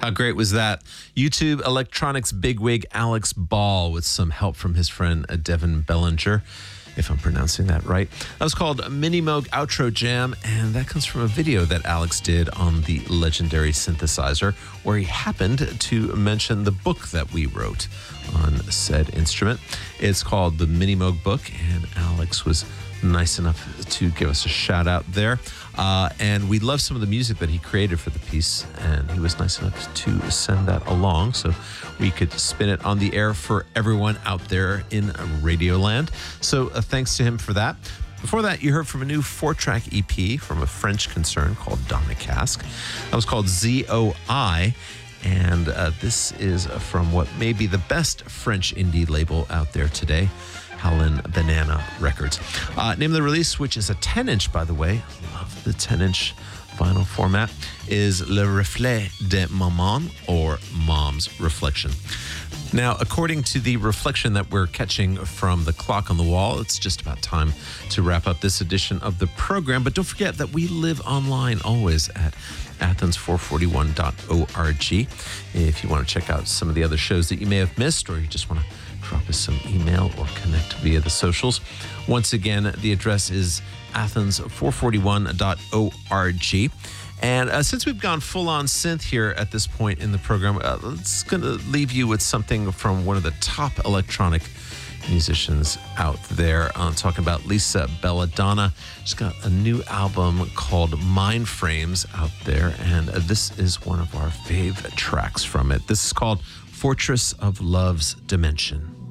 How great was that? YouTube electronics bigwig Alex Ball with some help from his friend Devin Bellinger, if I'm pronouncing that right. That was called Mini Moog Outro Jam, and that comes from a video that Alex did on the legendary synthesizer, where he happened to mention the book that we wrote on said instrument. It's called the Mini Moog Book, and Alex was nice enough to give us a shout out there. And we love some of the music that he created for the piece, and he was nice enough to send that along so we could spin it on the air for everyone out there in Radioland. So thanks to him for that. Before that, you heard from a new 4-track EP from a French concern called Donna Cask. That was called ZOI. And this is from what may be the best French indie label out there today, Howlin' Banana Records. Name of the release, which is a 10-inch, by the way, love the 10-inch vinyl format, is Le Reflet de Maman, or Mom's Reflection. Now, according to the reflection that we're catching from the clock on the wall, it's just about time to wrap up this edition of the program. But don't forget that we live online always at athens441.org. If you want to check out some of the other shows that you may have missed, or you just want to drop us some email or connect via the socials. Once again, the address is athens441.org. And since we've gone full-on synth here at this point in the program, it's going to leave you with something from one of the top electronic musicians out there. I'm talking about Lisa Belladonna. She's got a new album called Mind Frames out there, and this is one of our fave tracks from it. This is called Fortress of Love's Dimension.